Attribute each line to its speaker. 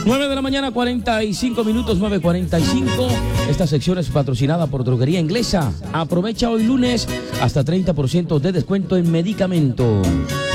Speaker 1: 9 de la mañana, 45 minutos, 9:45. Esta sección es patrocinada por Droguería Inglesa. Aprovecha hoy lunes hasta 30% de descuento en medicamentos.